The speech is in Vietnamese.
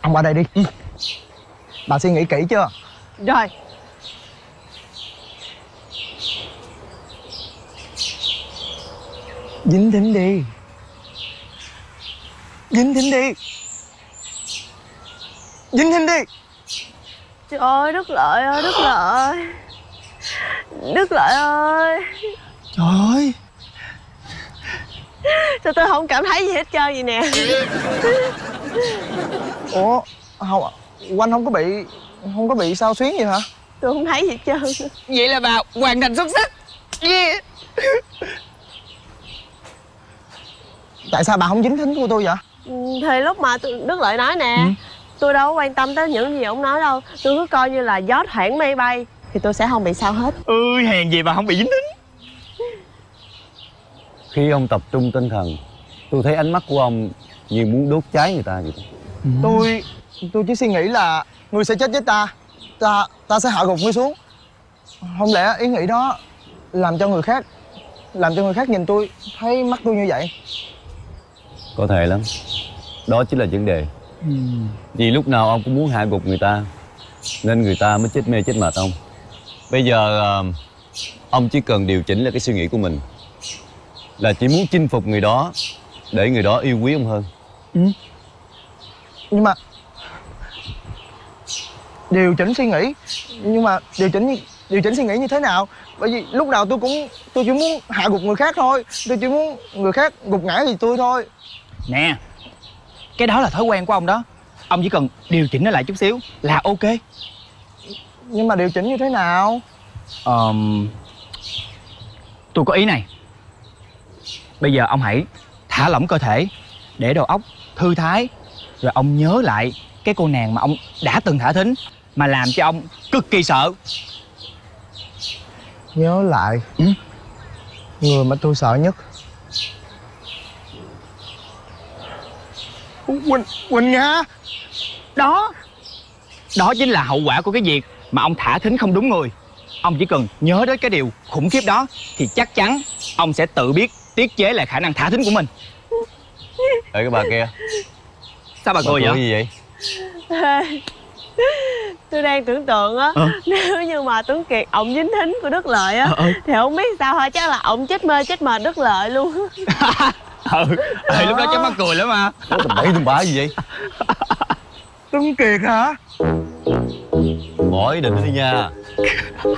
Ông qua đây đi. Bà suy nghĩ kỹ chưa? Rồi. Dính thính đi. Dính thính đi. Dính thính đi. Trời ơi, Đức Lợi ơi, Đức Lợi. Đức Lợi ơi. Trời ơi. Sao tôi không cảm thấy gì hết trơn vậy nè. Ủa không, Oanh không có bị sao xuyến gì hả? Tôi không thấy gì hết trơn. Vậy là bà hoàn thành xuất sắc. Yeah. Tại sao bà không dính thính của tôi vậy? Thì lúc mà Đức Lợi nói nè, tôi đâu có quan tâm tới những gì ông nói đâu. Tôi cứ coi như là gió thoảng mây bay, thì tôi sẽ không bị sao hết. Hèn gì bà không bị dính thính. Khi ông tập trung tinh thần, tôi thấy ánh mắt của ông như muốn đốt cháy người ta vậy đó. Tôi chỉ suy nghĩ là ngươi sẽ chết với ta sẽ hạ gục ngươi xuống. Không lẽ ý nghĩ đó làm cho người khác nhìn tôi thấy mắt tôi như vậy? Có thể lắm. Đó chính là vấn đề. Vì lúc nào ông cũng muốn hạ gục người ta, nên người ta mới chết mê chết mệt ông. Bây giờ ông chỉ cần điều chỉnh lại cái suy nghĩ của mình, là chỉ muốn chinh phục người đó để người đó yêu quý ông hơn. Nhưng mà điều chỉnh suy nghĩ, nhưng mà điều chỉnh suy nghĩ như thế nào? Bởi vì lúc nào tôi chỉ muốn hạ gục người khác thôi. Tôi chỉ muốn người khác gục ngã vì tôi thôi. Nè, cái đó là thói quen của ông đó. Ông chỉ cần điều chỉnh nó lại chút xíu là ok. Nhưng mà điều chỉnh như thế nào? Tôi có ý này. Bây giờ ông hãy thả lỏng cơ thể, để đầu óc thư thái. Rồi ông nhớ lại cái cô nàng mà ông đã từng thả thính, mà làm cho ông cực kỳ sợ. Nhớ lại người mà tôi sợ nhất. Quỳnh Nga. Đó chính là hậu quả của cái việc mà ông thả thính không đúng người. Ông chỉ cần nhớ đến cái điều khủng khiếp đó thì chắc chắn ông sẽ tự biết tiết chế lại khả năng thả thính của mình. Ê cái bà kia, Sao bà cười vậy? gì vậy? Tôi đang tưởng tượng á, nếu như mà Tuấn Kiệt ổng dính thính của Đức Lợi á, thì không biết sao thôi, chắc là ổng chết mê chết mệt Đức Lợi luôn. Lúc đó chắc mắc cười lắm mà. Có tầm bậy tầm bạ gì vậy? Tuấn Kiệt hả? Bỏ ý định đi nha.